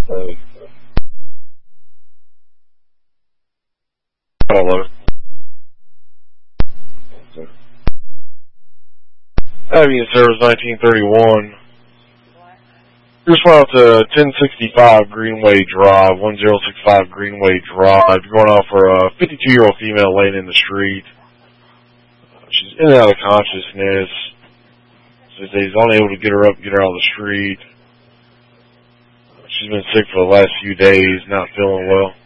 Hello. Avenue Service 1931. Just went out to 1065 Greenway Drive, 1065 Greenway Drive. Going off for a 52-year-old female laying in the street. She's in and out of consciousness. So he's unable to get her up, get her out of the street. She's been sick for the last few days, not feeling well.